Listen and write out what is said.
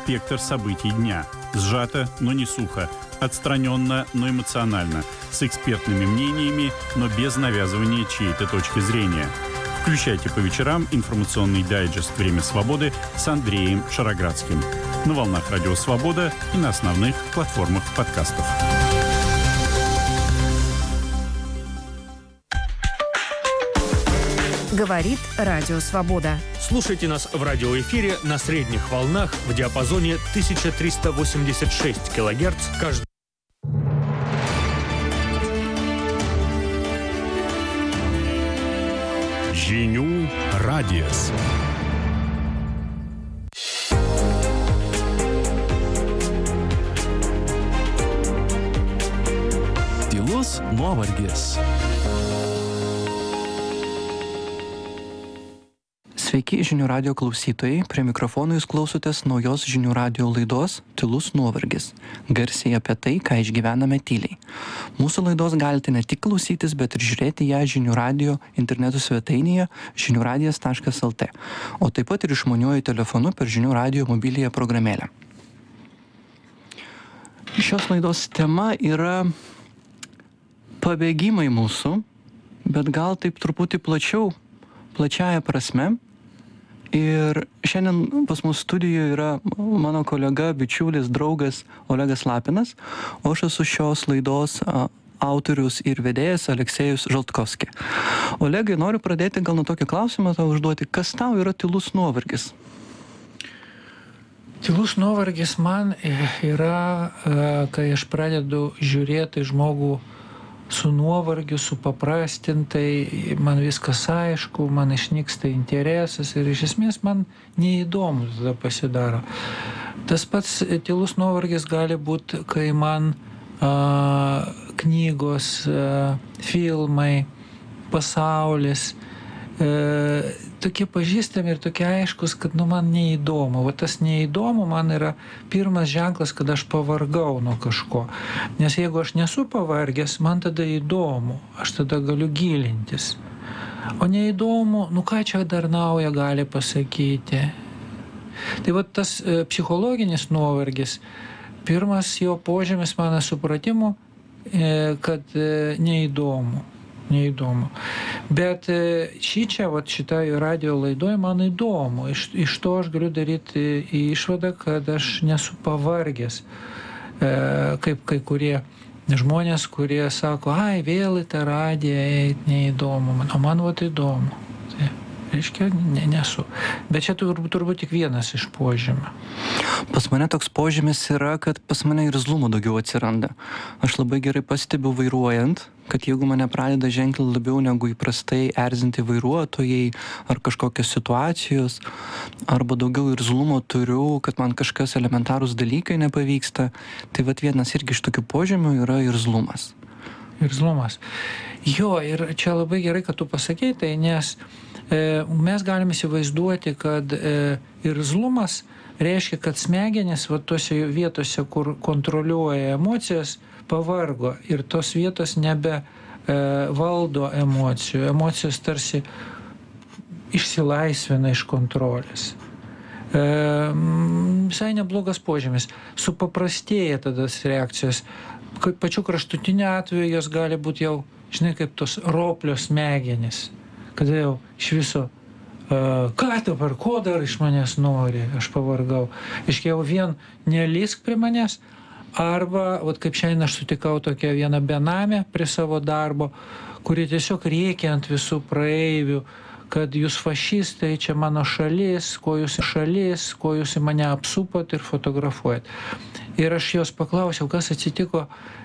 спектр событий дня. Сжато, но не сухо. Отстраненно, но эмоционально. С экспертными мнениями, но без навязывания чьей-то точки зрения. Включайте по вечерам информационный дайджест «Время свободы» с Андреем Шароградским. На волнах Радио Свобода и на основных платформах подкастов. Говорит Радио Свобода. Слушайте нас в радиоэфире на средних волнах в диапазоне 1386 кГц каждый. Žinių radijas. Tylus nuovargis. Sveiki žinių radio klausytojai, prie mikrofonų jūs klausotės naujos žinių radio laidos Tylus nuovargis, garsiai apie tai, ką išgyvename tyliai. Mūsų laidos galite ne tik klausytis, bet ir žiūrėti ją žinių radio interneto svetainėje žiniuradijas.lt, o taip pat ir išmaniuoju telefonu per žinių radio mobiliąją programėlę. Šios laidos tema yra pabėgimai mūsų, bet gal taip truputį plačiaja prasme. Ir šiandien pas mus studijoje yra mano kolega, bičiulis, draugas Olegas Lapinas, o aš esu šios laidos autorius ir vedėjas Aleksejus Žaltkovski. Olegai, noriu pradėti gal nuo tokio klausimo tau užduoti, kas tau yra tylus nuovargis? Tylus nuovargis man yra, kai aš pradedu žiūrėti žmogų su nuovargiu, supaprastintai, man viskas aišku, man išnyksta interesas ir iš esmės man neįdomu tada pasidaro. Tas pats tylus nuovargis gali būti, kai man knygos, filmai, pasaulis tokie pažįstami ir tokie aiškus, kad man neįdomu. O tas neįdomu man yra pirmas ženklas, kad aš pavargau nuo kažko. Nes jeigu aš nesu pavargęs, man tada įdomu, aš tada galiu gilintis. O neįdomu, ką čia dar nauja gali pasakyti. Tai tas psichologinis nuovargis, pirmas jo požymis mano supratimu, kad neįdomu. Bet šitą radio laidoje man įdomu. Iš to aš galiu daryti išvadą, kad aš nesu pavargęs. Kaip kai kurie žmonės, kurie sako, vėl į tą radiją eiti neįdomu. O man įdomu. Tai reiškia, nesu. Bet čia turbūt tik vienas iš požymių. Pas mane toks požymis yra, kad pas mane irzlumo daugiau atsiranda. Aš labai gerai pastebiu vairuojant, kad jeigu mane pradeda ženkliai labiau negu įprastai erzinti vairuotojai ar kažkokios situacijos, arba daugiau irzlumo turiu, kad man kažkas elementarūs dalykai nepavyksta, tai vienas irgi iš tokių požymių yra irzlumas. Irzlumas. Jo, ir čia labai gerai, kad tu pasakei tai, nes mes galime įsivaizduoti, kad irzlumas reiškia, kad smegenys tose vietose, kur kontroliuoja emocijas, pavargo ir tos vietos nebe valdo emocijų. Emocijos tarsi išsilaisvina iš kontrolės. Visai neblogas požymis. Supaprastėja tada reakcijos. Pačiu kraštutiniu atveju jos gali būti jau, kaip tos roplio smegenys. Kada jau iš viso, ką dabar, ko dar iš manęs nori, aš pavargau. Iškiau vien nelysk prie manęs, arba, kaip šiandien aš sutikau tokią vieną benamę prie savo darbo, kuri tiesiog rėkia ant visų praeivių, kad jūs fašistai, čia mano šalis, ko jūs į mane apsupot ir fotografuojat. Ir aš jos paklausiau, kas atsitiko,